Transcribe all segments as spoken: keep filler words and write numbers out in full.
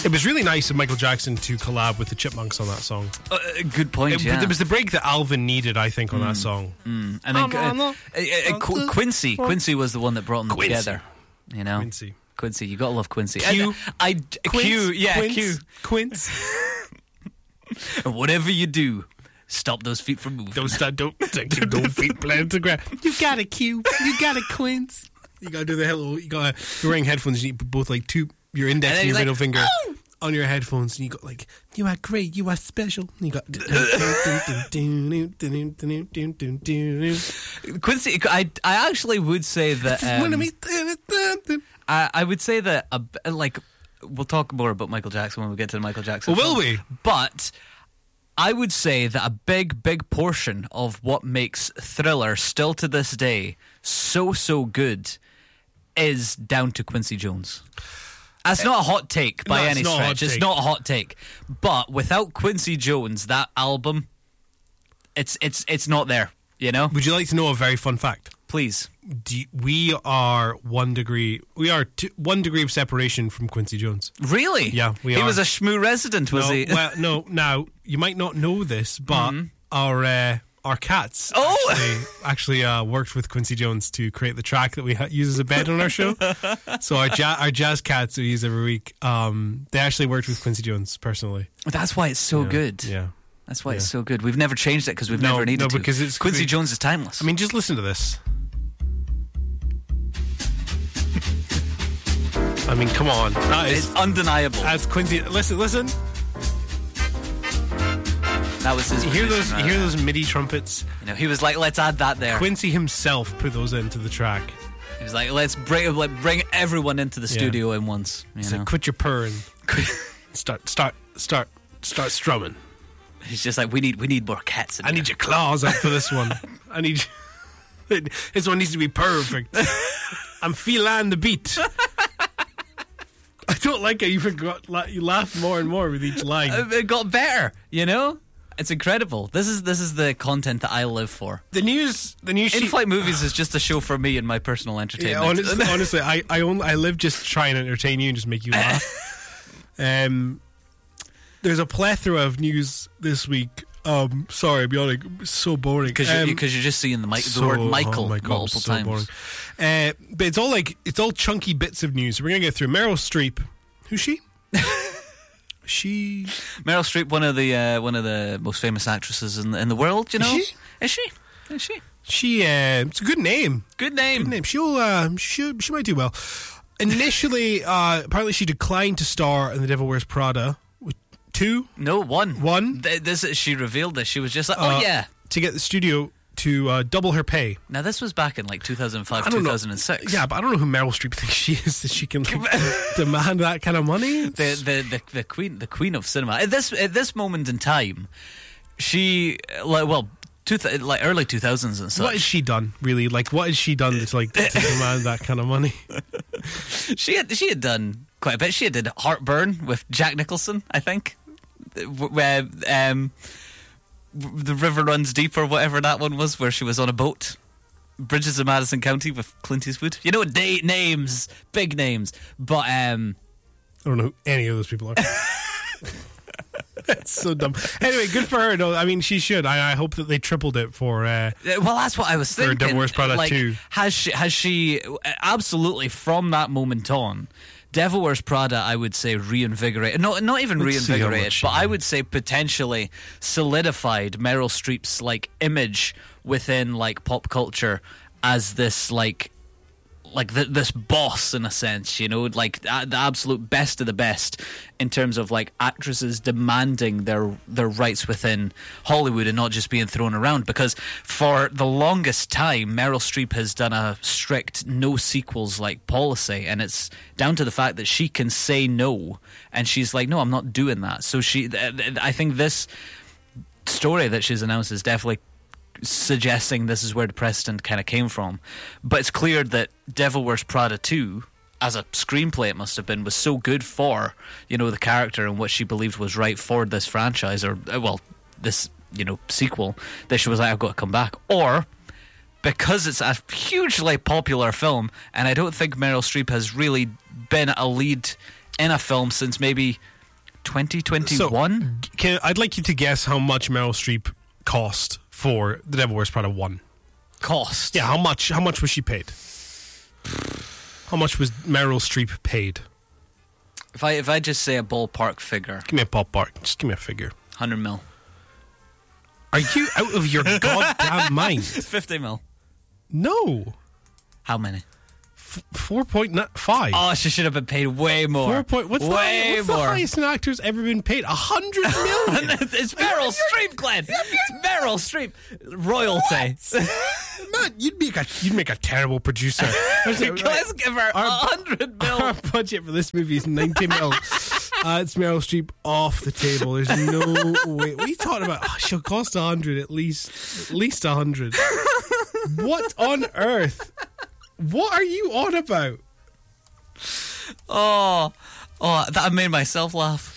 It was really nice of Michael Jackson to collab with the Chipmunks on that song. Uh, good point, it, yeah. It was the break that Alvin needed, I think, on mm. that song. Mm. And then uh, uh, uh, uh, Qu- Quincy. Quincy was the one that brought them Quincy. together. You know? Quincy. Quincy, you gotta love Quincy. Q. I, I, Quince, Q, yeah, Quince, Q. Quince. And whatever you do, stop those feet from moving. Don't stop, don't, don't, don't feet plant to grab. You got a Q. You got a Quince. You gotta do the hello. You gotta, you're wearing headphones, you need both like two, your index and, and your like, middle finger oh! on your headphones, and you got like, you are great, you are special. And you got Quincy. I I actually would say that. Um, I I would say that a, like we'll talk more about Michael Jackson when we get to the Michael Jackson. Well, will film. we? But I would say that a big, big portion of what makes Thriller still to this day so so good is down to Quincy Jones. That's not a hot take by no, any it's stretch. It's take. not a hot take. But without Quincy Jones, that album, it's it's it's not there. You know? Would you like to know a very fun fact? Please. Do you, we are one degree. We are two, one degree of separation from Quincy Jones. Really? Yeah, we he are. was a Shmoo resident, was no, he? Well, no. Now you might not know this, but mm-hmm. our uh, our cats oh! actually, actually uh, worked with Quincy Jones to create the track that we ha- use as a bed on our show. So our ja- our jazz cats we use every week, um, they actually worked with Quincy Jones personally. That's why it's so yeah. good. Yeah. That's why yeah. it's so good. We've never changed it because we've no, never needed no, to. because it's Quincy Jones is timeless. I mean, just listen to this. I mean, come on. That is, it's undeniable. That's Quincy. Listen, listen. That was his. You hear those? Right? You hear those MIDI trumpets? You know, he was like, "Let's add that there." Quincy himself put those into the track. He was like, "Let's bring, like, bring everyone into the studio yeah. in once." You so know? Quit your purring. start, start, start, start strumming. He's just like, "We need, we need more cats." In I here. need your claws out for this one. I need. This one needs to be perfect. I'm feeling the beat. I don't like how you forgot. You laugh more and more with each line. It got better, you know. It's incredible. This is this is the content that I live for. The news, the news. In-flight movies is just a show for me and my personal entertainment. Yeah, honestly, honestly, I I, only, I live just to try and entertain you and just make you laugh. um, there's a plethora of news this week. Um, sorry, I'll be honest, it's so boring because um, you're, you're just seeing the, mic- the so, word Michael oh my God, multiple so times. Boring. Uh, but it's all like it's all chunky bits of news. So we're gonna get through Meryl Streep. Who's she? She Meryl Streep, one of the uh, one of the most famous actresses in the, in the world. You know, is she? Is she? Is she? She. Uh, it's a good name. Good name. Good name. She'll. Uh, she. She might do well. Initially, uh, apparently, she declined to star in The Devil Wears Prada. With two? No, one. One. Th- this she revealed this. She was just like, oh uh, yeah, to get the studio to uh, double her pay. Now this was back in like two thousand five, two thousand six. Yeah, but I don't know who Meryl Streep thinks she is that she can like, demand that kind of money. The, the the the queen, the queen of cinema. At this at this moment in time, she like well, two th- like early two thousands and such. What has she done really? Like, what has she done to like to demand that kind of money? She had she had done quite a bit. She did Heartburn with Jack Nicholson, I think. Where um. The River Runs Deep or whatever that one was, where she was on a boat. Bridges of Madison County with Clint Eastwood. You know, date names, big names, but um, I don't know who any of those people are. That's so dumb. Anyway, good for her. No, I mean she should. I, I hope that they tripled it for. Uh, well, that's what I was thinking. For Devil Wears Prada like, two. Has she? Has she? Absolutely, from that moment on. Devil Wears Prada, I would say, reinvigorated. No, not even Let's reinvigorated, but I would say potentially solidified Meryl Streep's like image within like pop culture as this like like the, this boss in a sense, you know, like the, the absolute best of the best in terms of like actresses demanding their their rights within Hollywood and not just being thrown around. Because for the longest time, Meryl Streep has done a strict no sequels like policy, and it's down to the fact that she can say no, and she's like, no, I'm not doing that. So she, I think this story that she's announced is definitely suggesting this is where the precedent kind of came from. But it's clear that Devil Wears Prada two, as a screenplay it must have been, was so good for, you know, the character and what she believed was right for this franchise, or, well, this, you know, sequel, that she was like, I've got to come back. Or because it's a hugely popular film, and I don't think Meryl Streep has really been a lead in a film since maybe twenty twenty-one? So, can, I'd like you to guess how much Meryl Streep cost for The Devil Wears Prada one. Cost? Yeah, how much? How much was she paid? How much was Meryl Streep paid? If I if I just say a ballpark figure, Give me a ballpark. Just give me a figure. one hundred mil. Are you out of your goddamn mind? fifty mil. No. How many? F- four point five. Oh, she should have been paid way more. Four point. What's, way the, what's more. the highest an actor's ever been paid? A hundred million. It's Meryl Streep, Glenn. It's Meryl Streep. Royalty. Man, you'd make a you'd make a terrible producer. Let's give her a Our- hundred mil. Our budget for this movie is ninety mil. Uh, it's Meryl Streep off the table. There's no way. What are you talking about? Oh, she'll cost a hundred at least. At least a hundred. What on earth? What are you on about? Oh, oh, that made myself laugh.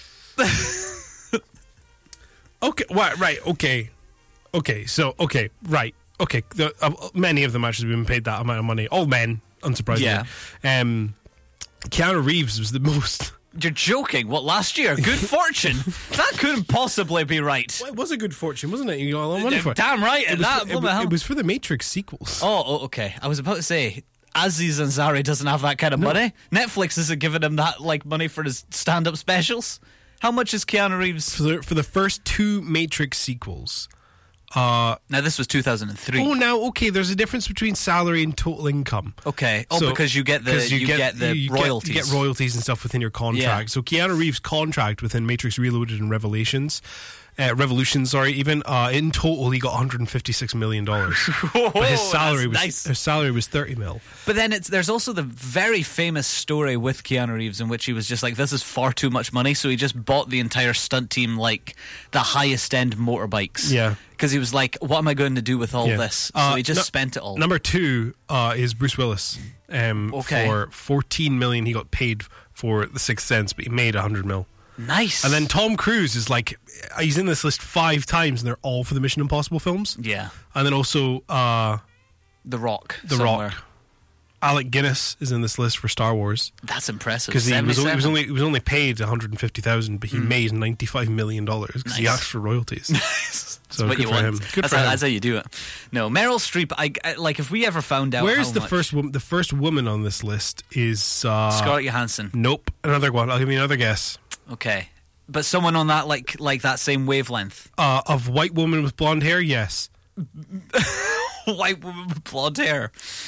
Okay, right, right, okay, okay. So, okay, right, okay. The, uh, many of them actually have been paid that amount of money. All men, unsurprisingly. Yeah. Um, Keanu Reeves was the most. You're joking. What, last year? Good Fortune? That couldn't possibly be right. Well, it was a good fortune, wasn't it? You got a lot of money for it. Damn right. It was, that, for, it, what the was- hell? it was for the Matrix sequels. Oh, oh, okay. I was about to say, Aziz Ansari doesn't have that kind of money. Netflix isn't giving him that like money for his stand-up specials. How much is Keanu Reeves? For the, for the first two Matrix sequels. Uh, Now, this was two thousand three. oh, now, okay, there's a difference between salary and total income. Okay. Oh, So- because you get the 'cause you, get, the you royalties. Get, you get royalties and stuff within your contract. Yeah. So Keanu Reeves' contract within Matrix Reloaded and Revelations, uh, Revolution, sorry, even uh, in total he got one hundred fifty-six million dollars. But his salary was that's nice. his salary was thirty mil. But then it's there's also the very famous story with Keanu Reeves in which he was just like, this is far too much money, so he just bought the entire stunt team like the highest end motorbikes. Yeah. Because he was like, what am I going to do with all Yeah. this? So Uh, he just no- spent it all. Number two uh, is Bruce Willis. Um, Okay. For fourteen million, he got paid for The Sixth Sense, but he made one hundred mil. Nice. And then Tom Cruise is like, he's in this list five times, and they're all for the Mission Impossible films. yeah, And then also uh, The Rock. The somewhere. Rock. Alec Guinness is in this list for Star Wars That's impressive. because he was, only, he was seventy-seven. only he was only paid one hundred and fifty thousand, but he made ninety five million dollars because he Nice. asked for royalties. So what good you for want. him. Good that's, for how, him. that's how you do it. No, Meryl Streep. I, I like if we ever found out. Where's how the much- first woman? The first woman on this list is uh, Scarlett Johansson. Nope, another one. I'll give you another guess. Okay, but someone on that like like that same wavelength. Uh, of white woman with blonde hair, yes. White woman with blonde hair.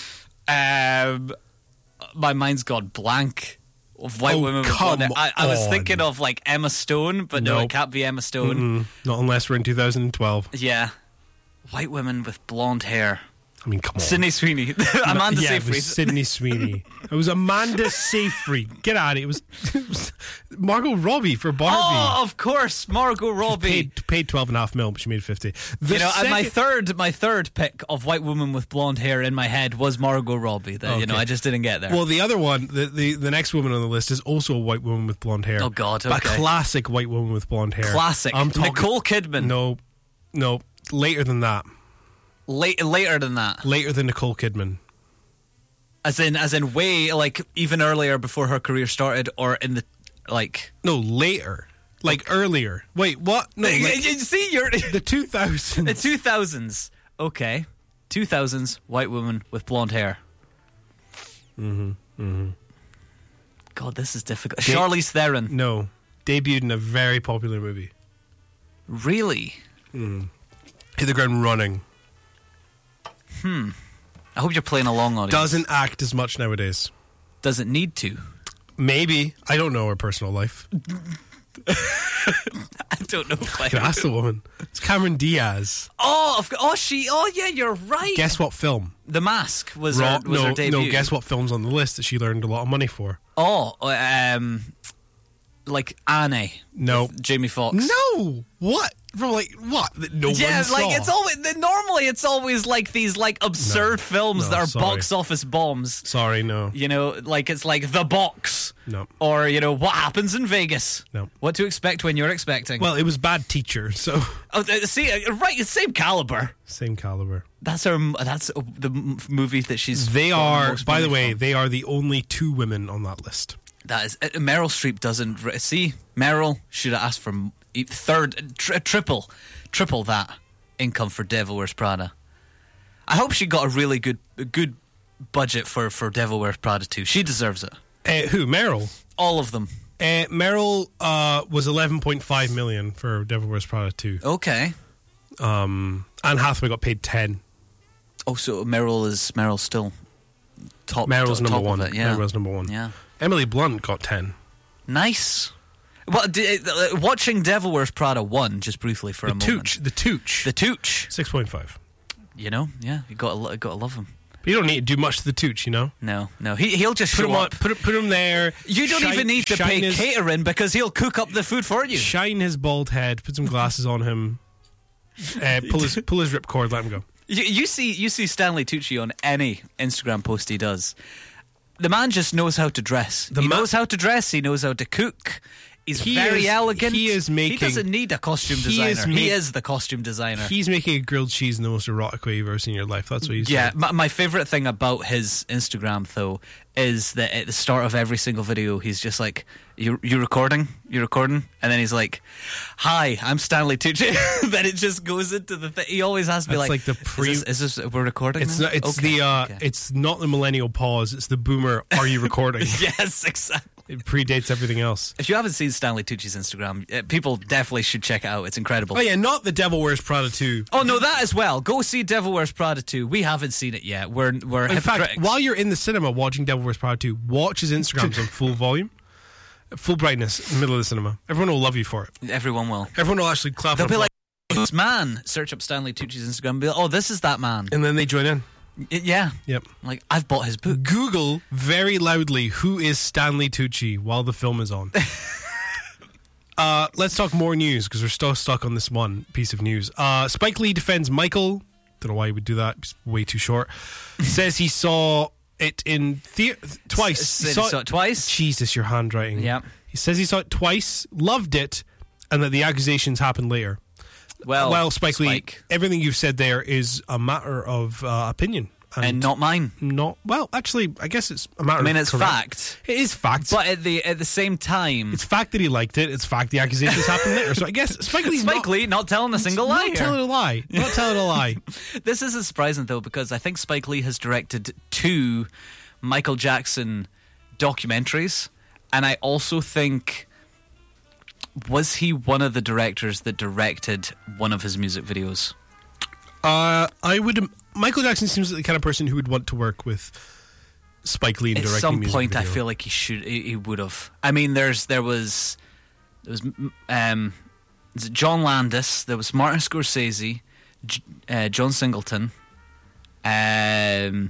Um, my mind's gone blank. Of white Oh, women with come blonde hair. I, I was on. thinking of like Emma Stone, but no, it Nope. can't be Emma Stone. Mm, not unless we're in two thousand twelve. Yeah, white women with blonde hair. I mean, come on. Sydney Sweeney, Amanda yeah, it Seyfried. was Sydney Sweeney. It was Amanda Seyfried. Get out of it. It was, it was Margot Robbie for Barbie. Oh, of course, Margot Robbie. Paid, paid twelve and a half mil, but she made fifty. The You know, and my second- third, my third pick of white woman with blonde hair in my head was Margot Robbie. That you know, Okay. I just didn't get there. Well, the other one, the, the the next woman on the list is also a white woman with blonde hair. Oh, God, But okay. a classic white woman with blonde hair. Classic. I'm talking, Nicole Kidman. No, no, later than that. Late, later than that, Later than Nicole Kidman. as in, as in, way like even earlier before her career started, or in the like. No, later. Like earlier. Wait, what? No, you like see, you're the two thousands. the two thousands. Okay, two thousands. White woman with blonde hair. Mm-hmm. Mm-hmm. God, this is difficult. Da- Charlize Theron. No, debuted in a very popular movie. Really? Hit the ground running. I hope you're playing along, audience. Doesn't act as much nowadays. Doesn't need to. Maybe. I don't know her personal life. I don't know. I could ask the woman. It's Cameron Diaz. Oh, of- oh, she. Oh, yeah, you're right. Guess what film? The Mask was Raw- her was no, her debut. no. Guess what film's on the list that she earned a lot of money for? Oh, um, like Annie. No. with Jamie Foxx. No. What? From like what? That no Yeah, one like saw? it's always normally it's always like these like absurd No. films No, that are sorry. box office bombs. Sorry, no. You know, like it's like The Box. No. Or you know what happens in Vegas. No. What to expect when you're expecting. Well, it was Bad Teacher, so oh, uh, see, uh, right, it's same caliber. same caliber. That's her. That's uh, the m- movie that she's. They got are, most by the money way, from. they are the only two women on that list. That is, uh, Meryl Streep doesn't re- see. Meryl should have asked for m- third, tri- triple, triple that income for Devil Wears Prada. I hope she got a really good, a good budget for for Devil Wears Prada too. She deserves it. Uh, who? Meryl. All of them. Uh, Meryl uh, was eleven point five million for Devil Wears Prada two. Okay. Um, Anne Hathaway got paid ten. Oh, so Meryl is Meryl still top. Meryl's top, number top one. Of it, yeah. Meryl's number one. Yeah. Emily Blunt got ten. Nice. Well, d- uh, watching Devil Wears Prada one just briefly for The a moment. Tooch. The Tooch. The Tooch. Six point five. You know, yeah, you got to got to love him. But you don't need to do much to the Tooch, you know. No, no, he he'll just Put show him on, up. put put him there. You don't shine- even need to shine pay his, catering because he'll cook up the food for you. Shine his bald head. Put some glasses on him. Uh, pull his pull his ripcord. Let him go. You, you see, you see Stanley Tucci on any Instagram post he does. The man just knows how to dress. The he ma- knows how to dress. He knows how to cook. He's He very is- elegant. he is making- He doesn't need a costume he designer. is ma- he is the costume designer. He's making a grilled cheese in the most erotic way you've ever seen in your life. That's what he's Yeah, doing. my, my favorite thing about his Instagram though is that at the start of every single video, he's just like, "You you recording? You recording?" And then he's like, "Hi, I'm Stanley Tucci." Then it just goes into the thing. He always has to be That's like, like the pre- "Is this, is this we're recording?" It's now? not. It's Okay, the. Uh, okay. It's not the millennial pause. It's the boomer. Are you recording? Yes, exactly. It predates everything else. If you haven't seen Stanley Tucci's Instagram, uh, people definitely should check it out. It's incredible. Oh yeah, not the Devil Wears Prada two. Oh no, that as well. Go see Devil Wears Prada two. We haven't seen it yet. We're we're In fact, hypocritics. while you're in the cinema watching Devil Wears Prada two, watch his Instagrams on full volume, full brightness, in the middle of the cinema. Everyone will love you for it. Everyone will. Everyone will actually clap. They'll and be applaud. like, "This man." Search up Stanley Tucci's Instagram. And be like, "Oh, this is that man." And then they join in. Y- yeah. Yep. Like, I've bought his book. Google very loudly who is Stanley Tucci while the film is on. uh, let's talk more news because we're still stuck on this one piece of news. Uh, Spike Lee defends Michael. Don't know why he would do that. It's way too short. Says he saw it in theater twice. S- said he saw it twice? Jesus, your handwriting. Yeah. He says he saw it twice, loved it, and that the accusations happened later. Well, well, Spike, Lee, Spike. everything you've said there is a matter of uh, opinion. And not mine. Not well. Actually, I guess it's a matter. I mean, of it's correct. fact. It is fact. But at the at the same time, it's fact that he liked it. It's fact the accusations happened later. So I guess Spike Lee's Spike not, Lee not telling a single lie not here. telling a lie. Not telling a lie. This is surprising though, because I think Spike Lee has directed two Michael Jackson documentaries, and I also think, was he one of the directors that directed one of his music videos? Uh, I would. Michael Jackson seems like the kind of person who would want to work with Spike Lee in At directing some music point, I video. feel like he should. He, he would have. I mean, there's there was there was um, is it John Landis. There was Martin Scorsese, J- uh, John Singleton, um,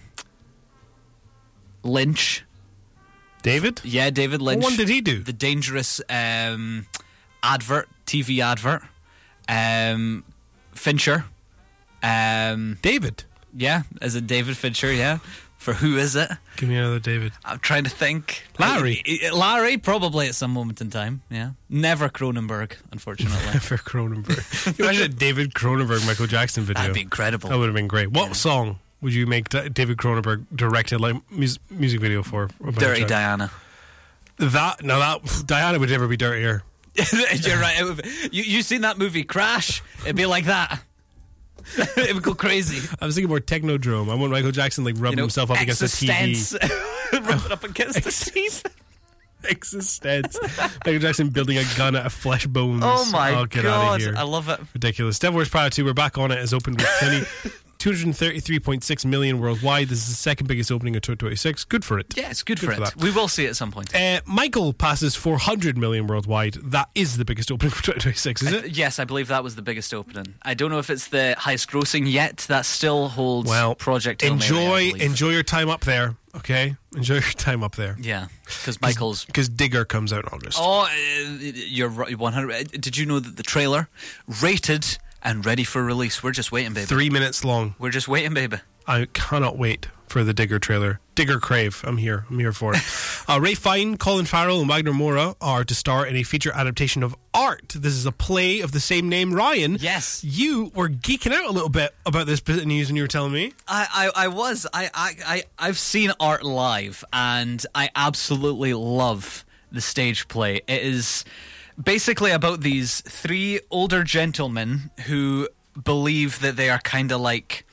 Lynch. David. Yeah, David Lynch. What one did he do? The Dangerous um, advert, T V advert. Um, Fincher. Um, David. yeah, as in David Fincher. Yeah, for Who Is It? Give me another David. I'm trying to think. Larry. Uh, uh, Larry, probably at some moment in time. Yeah, never Cronenberg, unfortunately. For Cronenberg. You imagine a David Cronenberg Michael Jackson video. That'd be incredible. That would have been great. What song would you make D- David Cronenberg directed like mus- music video for? about Dirty Jack- Diana. That no, that Diana would never be dirtier. You're right. It would be- you you seen that movie Crash? It'd be like that. It would go crazy. I was thinking more Technodrome. I want Michael Jackson like rubbing You know, himself up against the T V. Existence. Rubbing up against the T V. Existence. Michael Jackson building a gun out of flesh bones. Oh my oh, get god! Out of here. I love it. Ridiculous. Devil Wears Prada two, we're back on it. Has opened with twenty, two hundred thirty-three point six million worldwide. This is the second biggest opening of twenty twenty-six. Good for it. Yeah, it's good, Good for for it. that. We will see it at some point. Uh, Michael passes four hundred million worldwide. That is the biggest opening for twenty twenty-six, is I it? th- yes, I believe that was the biggest opening. I don't know if it's the highest grossing yet. That still holds Well, Project Hail Mary, I enjoy believe. enjoy your time up there, okay? Enjoy your time up there. Yeah, because Michael's. Because Digger comes out in August. Oh, uh, you're right. one hundred. Did you know that the trailer rated and ready for release? We're just waiting, baby. Three minutes long. We're just waiting, baby. I cannot wait for the Digger trailer. Digger Crave. I'm here. I'm here for it. Uh, Ray Fine, Colin Farrell, and Wagner Moura are to star in a feature adaptation of Art. This is a play of the same name. Ryan, Yes. you were geeking out a little bit about this bit of news when you were telling me. I, I, I was. I, I, I, I've seen Art live, and I absolutely love the stage play. It is basically about these three older gentlemen who believe that they are kind of like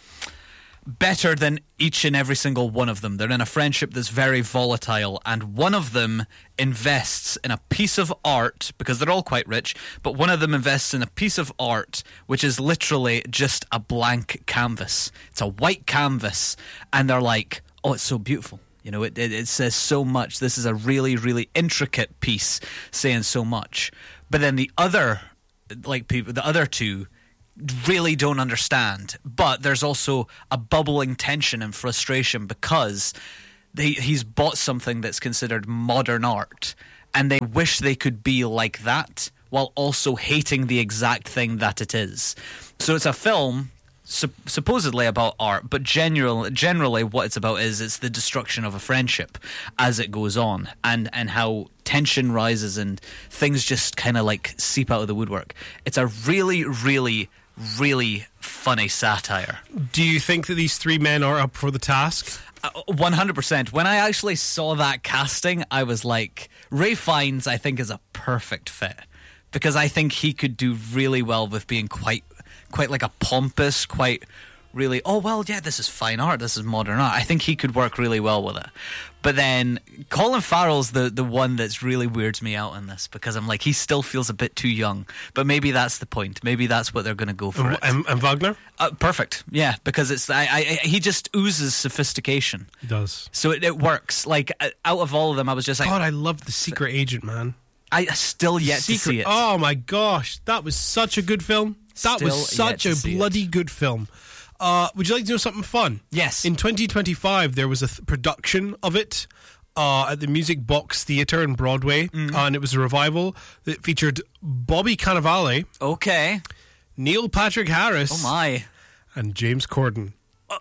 better than each and every single one of them. They're in a friendship that's very volatile, and one of them invests in a piece of art, because they're all quite rich, but one of them invests in a piece of art which is literally just a blank canvas. It's a white canvas, and they're like, oh, it's so beautiful. You know, it, it, it says so much. This is a really, really intricate piece saying so much. But then the other, like people, the other two really don't understand. But there's also a bubbling tension and frustration because they, he's bought something that's considered modern art, and they wish they could be like that while also hating the exact thing that it is. So it's a film Sup- supposedly about art, but general, generally what it's about is it's the destruction of a friendship as it goes on, and, and how tension rises and things just kind of like seep out of the woodwork. It's a really, really, really funny satire. Do you think that these three men are up for the task? Uh, one hundred percent. When I actually saw that casting, I was like, Ray Fiennes, I think, is a perfect fit, because I think he could do really well with being quite quite like a pompous, quite really, oh, well, yeah, this is fine art, this is modern art. I think he could work really well with it. But then Colin Farrell's the, the one that's really weirds me out in this, because I'm like, he still feels a bit too young. But maybe that's the point. Maybe that's what they're going to go for. And, it. and, and Wagner? Uh, perfect, yeah, because it's I, I, he just oozes sophistication. He does. So it, it works. Like, uh, out of all of them, I was just like, God, I love The Secret Agent, man. I still yet Secret, to see it. Oh my gosh, that was such a good film. That Still was such yet a to see bloody good film. Uh, would you like to know something fun? Yes. In twenty twenty-five, there was a th- production of it uh, at the Music Box Theatre in Broadway, Mm-hmm. uh, and it was a revival that featured Bobby Cannavale, Okay. Neil Patrick Harris, Oh my. and James Corden.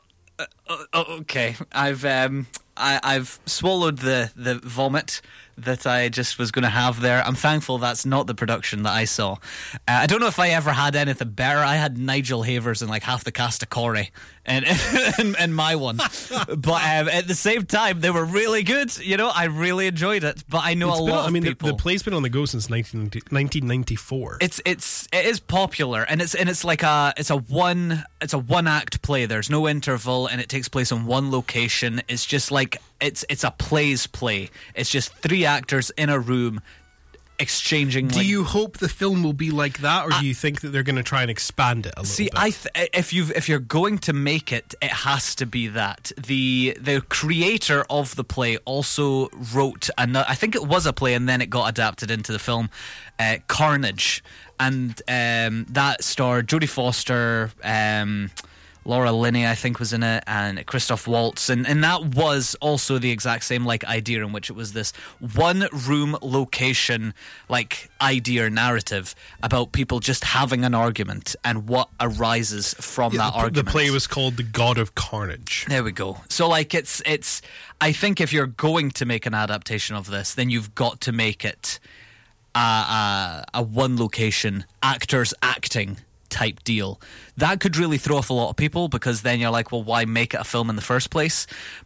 Oh, okay, I've um, I, I've swallowed the, the vomit that I just was going to have there. I'm thankful that's not the production that I saw. Uh, I don't know if I ever had anything better. I had Nigel Havers and like half the cast of Corey in, in, in my one. But um, at the same time, they were really good. You know, I really enjoyed it. But I know It's a been lot on- I of mean, the, people. the play's been on the go since nineteen ninety-four. It's it's it is popular, and it's and it's like a it's a one it's a one act play. There's no interval, and it takes place in one location. It's just like it's it's a plays play. It's just three actors in a room exchanging. Do like, you hope the film will be like that, or do you think that they're going to try and expand it a little See, bit? I th- if you if you're going to make it, it has to be that. The the creator of the play also wrote another. I think it was a play, and then it got adapted into the film, uh, Carnage, and um, that starred Jodie Foster. Um, Laura Linney, I think, was in it, and Christoph Waltz, and, and that was also the exact same like idea, in which it was this one room location like idea or narrative about people just having an argument and what arises from Yeah, that the, argument. the play was called The God of Carnage. There we go. So like it's it's I think if you're going to make an adaptation of this, then you've got to make it a, a, a one location actors acting type deal. That could really throw off a lot of people, because then you're like, well, why make it a film in the first place?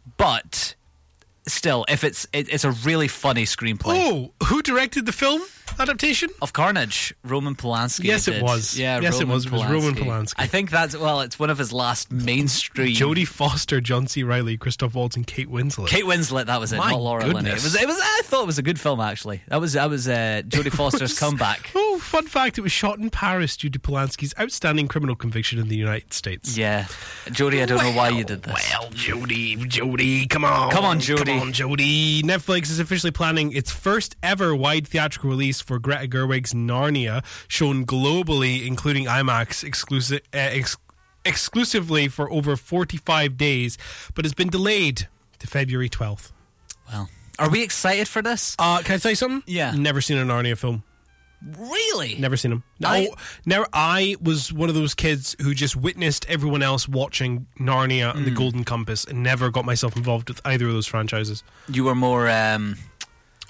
But still, if it's it, it's a really funny screenplay. Oh, who directed the film adaptation? Of Carnage, Roman Polanski. Yes, it did. was. Yeah, Yes, it Roman was. It was Roman Polanski. I think that's well, it's one of his last mainstream. Jodie Foster, John C. Reilly, Christoph Waltz, and Kate Winslet. Kate Winslet, that was it, My not Laura Linney. It goodness. was, it was. I thought it was a good film, actually. That was that was uh, Jodie Foster's comeback. Oh, fun fact, it was shot in Paris due to Polanski's outstanding criminal conviction in the United States. Yeah, Jodie, I don't know why you did this. Well, Jodie, Jodie, come on. Come on, Jodie. Come on, Jodie. Netflix is officially planning its first ever wide theatrical release for Greta Gerwig's Narnia, shown globally, including IMAX, exclusive, uh, ex- exclusively for over forty-five days, but has been delayed to February twelfth. Well, are we excited for this? Uh, can I tell you something? Yeah. Never seen a Narnia film. Really? Never seen them. No, I- never. I was one of those kids who just witnessed everyone else watching Narnia and the Mm. Golden Compass and never got myself involved with either of those franchises. You were more um,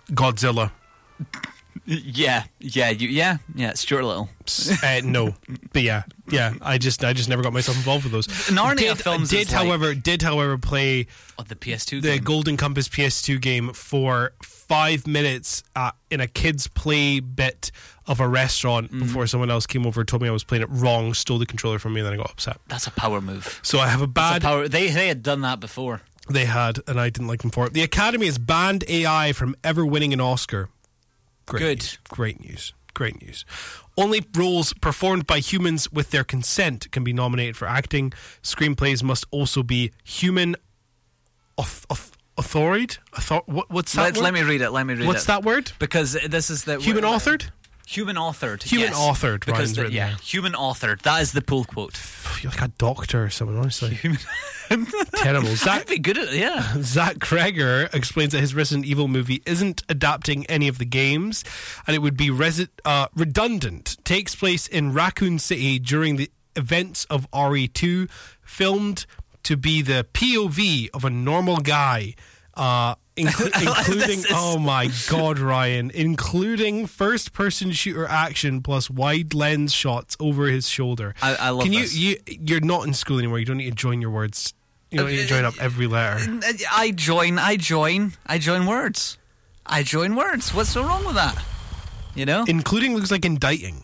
Godzilla. Yeah, yeah, you, yeah, yeah. Stuart Little. uh, no, but yeah, yeah. I just, I just never got myself involved with those. Narnia did, films did, is like- however, did however play Oh, the P S two the game. Golden Compass P S two game for five minutes uh, in a kids play bit of a restaurant Mm. before someone else came over, told me I was playing it wrong, stole the controller from me, and then I got upset. That's a power move. So I have a That's bad. a power. They they had done that before. They had, and I didn't like them for it. The Academy has banned A I from ever winning an Oscar. Great Good. News. Great news. Great news. Only roles performed by humans with their consent can be nominated for acting. Screenplays must also be human auth- auth- authored. Author- what, what's that Let's, word? let me read it. Let me read What's it. that word? Because this is the Human authored? Human authored. Human yes. authored, Because Ryan's the, written yeah, there. human authored. That is the pull quote. You're like a doctor or someone, honestly. Terrible. I'd Zach, be good at yeah. Zach Kreger explains that his Resident Evil movie isn't adapting any of the games, and it would be resi- uh, redundant. Takes place in Raccoon City during the events of R E two, filmed to be the P O V of a normal guy. Uh, inclu- including, This is- oh my god, Ryan, including first-person shooter action plus wide lens shots over his shoulder. I, I love Can you, this. you? You're not in school anymore. You don't need to join your words. You don't need to join up every letter. I join. I join. I join words. I join words. What's so wrong with that? You know. Including looks like indicting.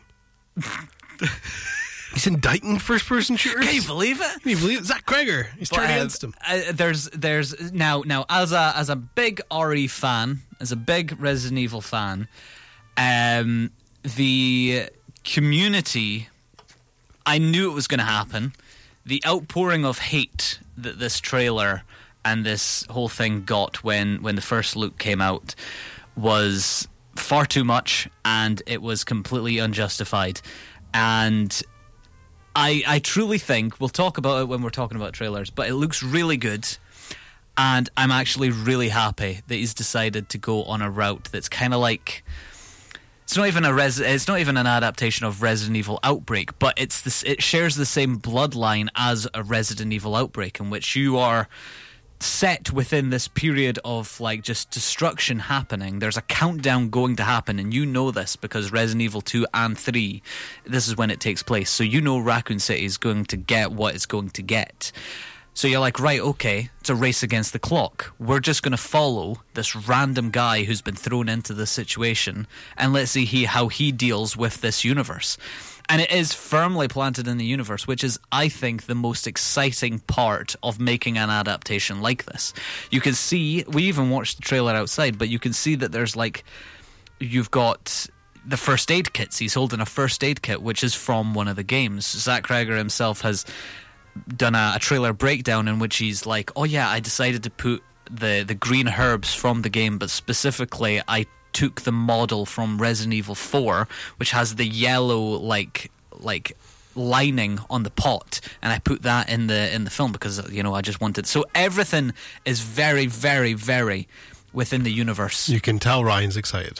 He's indicting first-person shooters. Can you believe it? Can you believe it? Zach Kreger. He's But, turned uh, against him. uh, there's, there's now, now as a as a big R E fan, as a big Resident Evil fan, um, the community, I knew it was going to happen. The outpouring of hate that this trailer and this whole thing got when when the first look came out was far too much, and it was completely unjustified. And I, I truly think, we'll talk about it when we're talking about trailers, but it looks really good, and I'm actually really happy that he's decided to go on a route that's kind of like, it's not even a res, it's not even an adaptation of Resident Evil Outbreak, but it's this, it shares the same bloodline as a Resident Evil Outbreak, in which you are set within this period of like just destruction happening. There's a countdown going to happen, and you know this because Resident Evil two and three, this is when it takes place, so you know Raccoon City is going to get what it's going to get. So you're like, right, okay, it's a race against the clock. We're just going to follow this random guy who's been thrown into this situation, and let's see he, how he deals with this universe. And it is firmly planted in the universe, which is, I think, the most exciting part of making an adaptation like this. You can see, we even watched the trailer outside, but you can see that there's like, you've got the first aid kits. He's holding a first aid kit, which is from one of the games. Zach Kreger himself has done a, a trailer breakdown in which he's like, oh yeah, I decided to put the, the green herbs from the game, but specifically I took the model from Resident Evil four, which has the yellow like like lining on the pot, and I put that in the in the film because, you know, I just wanted. So everything is very, very, very within the universe. You can tell Ryan's excited.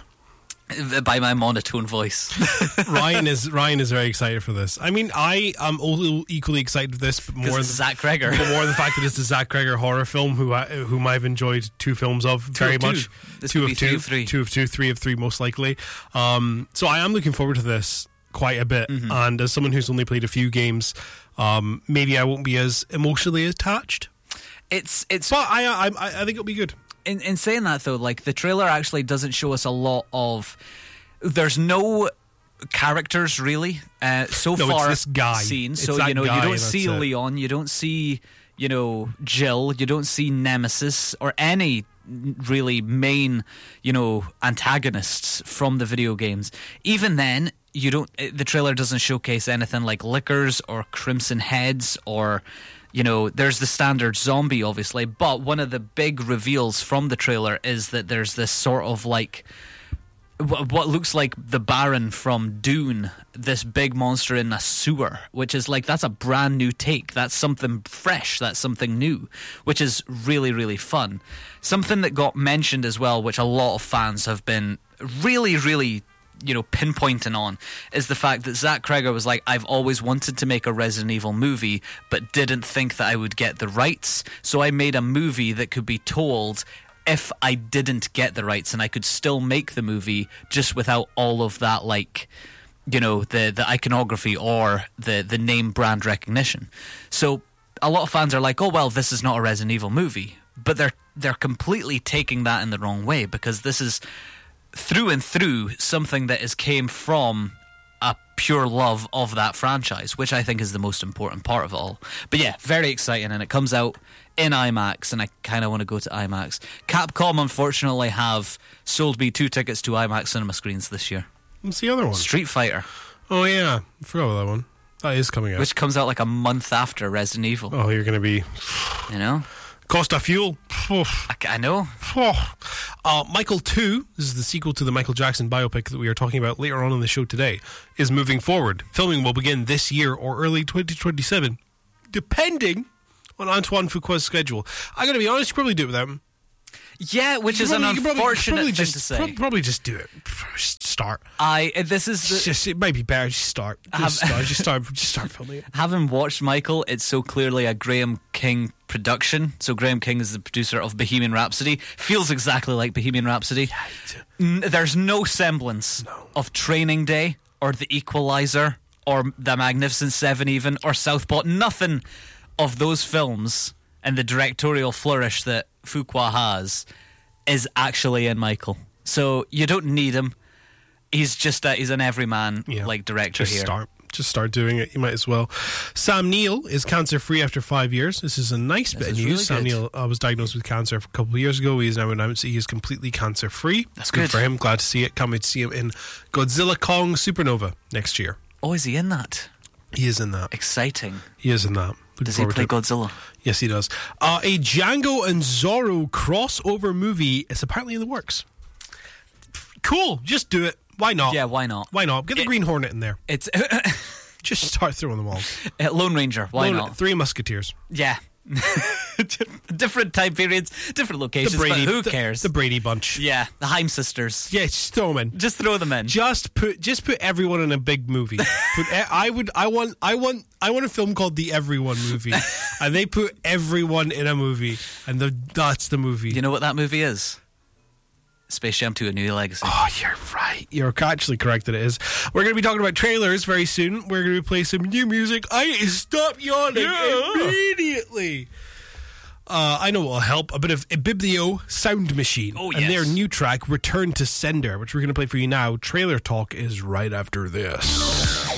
By my monotone voice. Ryan is Ryan is very excited for this. I mean, I am also equally excited for this, but more Because than Zach Kreger. but more the fact that it's a Zach Kreger horror film, who I, whom I've enjoyed two films of very of two. much. This two could of be two, three of three. two of two, three of three, most likely. Um, so I am looking forward to this quite a bit. Mm-hmm. And as someone who's only played a few games, um, maybe I won't be as emotionally attached. It's it's But I, I, I I think it'll be good. in, in saying that though, like the trailer actually doesn't show us a lot of. There's no characters really uh, so No, it's far this guy. seen. It's So that you know guy, you don't that's see it. Leon, you don't see you know Jill, you don't see Nemesis or any really main you know antagonists from the video games. Even then, you don't. The trailer doesn't showcase anything like Lickers or Crimson Heads or. You know, there's the standard zombie, obviously, but one of the big reveals from the trailer is that there's this sort of like wh- what looks like the Baron from Dune, this big monster in a sewer, which is like, that's a brand new take. That's something fresh. That's something new, which is really, really fun. Something that got mentioned as well, which a lot of fans have been really, really you know, pinpointing on, is the fact that Zach Kreger was like, I've always wanted to make a Resident Evil movie, but didn't think that I would get the rights, so I made a movie that could be told if I didn't get the rights and I could still make the movie just without all of that, like, you know, the, the iconography or the, the name brand recognition. So a lot of fans are like, oh, well, this is not a Resident Evil movie. But they're they're completely taking that in the wrong way, because this is through and through something that is came from a pure love of that franchise, which I think is the most important part of it all. But yeah, very exciting, and it comes out in IMAX, and I kind of want to go to IMAX. Capcom, unfortunately, have sold me two tickets to IMAX cinema screens this year. What's the other one? Street Fighter. Oh, yeah. I forgot about that one. That is coming out. Which comes out like a month after Resident Evil. Oh, you're going to be... You know? Cost of fuel. I, I know. Uh, Michael two, this is the sequel to the Michael Jackson biopic that we are talking about later on in the show today, is moving forward. Filming will begin this year or early twenty twenty-seven, depending on Antoine Fuqua's schedule. I got to be honest, you probably do it without him. Yeah, which You is probably- an you probably- unfortunate probably thing just, to say. prob- Probably just do it. Just start. I this is the, It's just, it might be better. Just start. Just Have- start. Just start. Just start filming it. having watched Michael, it's so clearly a Graham King production. So Graham King is the producer of Bohemian Rhapsody. Feels exactly like Bohemian Rhapsody. N- There's no semblance No. of Training Day or The Equalizer or The Magnificent Seven even or Southpaw. Nothing of those films and the directorial flourish that Fuqua has is actually in Michael. So you don't need him. He's just a, he's an everyman Yeah. like director Just here. start. Just start doing it. You might as well. Sam Neill is cancer-free after five years. This is a nice bit of is news. really Sam good. Neill uh, was diagnosed with cancer a couple of years ago. He is now announced that he is completely cancer-free. That's good good. for him. Glad to see it. Can't wait to see him in Godzilla Kong Supernova next year. Oh, is he in that? He is in that. Exciting. He is in that. Looking Does he forward play to it. Godzilla? Yes, he does. Uh, a Django and Zorro crossover movie is apparently in the works. Cool. Just do it. Why not? Yeah, why not? Why not? Get the It- Green Hornet in there. It's Just start throwing them all. uh, Lone Ranger. Why Lone- not? Three Musketeers. Yeah. Different time periods, different locations, but who the- cares? The, Brady Bunch. yeah, the Heim sisters. Yeah, just throw them in. Just throw them in. Just put, just put everyone in a big movie. Put, e- I would, I want, I want, I want a film called The Everyone Movie, and they put everyone in a movie, and the, that's the movie. You know what that movie is? Space Jam two: A New Legacy. Oh, you're right. You're actually correct that it is. We're going to be talking about trailers very soon. We're going to play some new music. I stop yawning Yeah. immediately. Uh, I know what will help. A bit of Ibiblio Sound Machine. Oh, And their yes. new track, Return to Sender, which we're going to play for you now. Trailer talk is right after this.